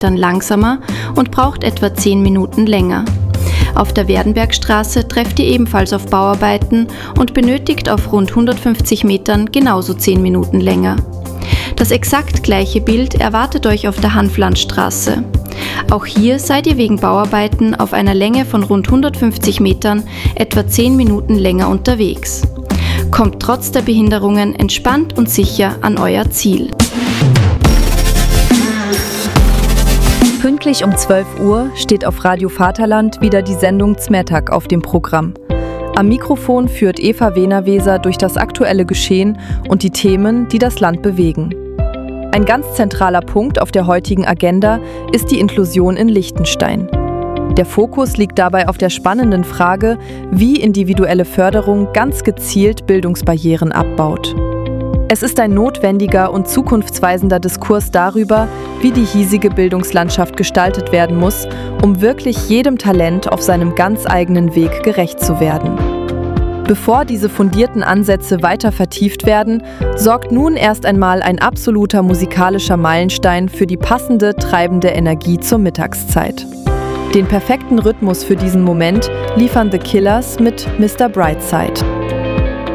dann langsamer und braucht etwa 10 Minuten länger. Auf der Werdenbergstraße trefft ihr ebenfalls auf Bauarbeiten und benötigt auf rund 150 Metern genauso 10 Minuten länger. Das exakt gleiche Bild erwartet euch auf der Hanflandstraße. Auch hier seid ihr wegen Bauarbeiten auf einer Länge von rund 150 Metern etwa 10 Minuten länger unterwegs. Kommt trotz der Behinderungen entspannt und sicher an euer Ziel. Pünktlich um 12 Uhr steht auf Radio Vaterland wieder die Sendung Zmetak auf dem Programm. Am Mikrofon führt Eva Wehner-Weser durch das aktuelle Geschehen und die Themen, die das Land bewegen. Ein ganz zentraler Punkt auf der heutigen Agenda ist die Inklusion in Liechtenstein. Der Fokus liegt dabei auf der spannenden Frage, wie individuelle Förderung ganz gezielt Bildungsbarrieren abbaut. Es ist ein notwendiger und zukunftsweisender Diskurs darüber, wie die hiesige Bildungslandschaft gestaltet werden muss, um wirklich jedem Talent auf seinem ganz eigenen Weg gerecht zu werden. Bevor diese fundierten Ansätze weiter vertieft werden, sorgt nun erst einmal ein absoluter musikalischer Meilenstein für die passende, treibende Energie zur Mittagszeit. Den perfekten Rhythmus für diesen Moment liefern The Killers mit Mr. Brightside.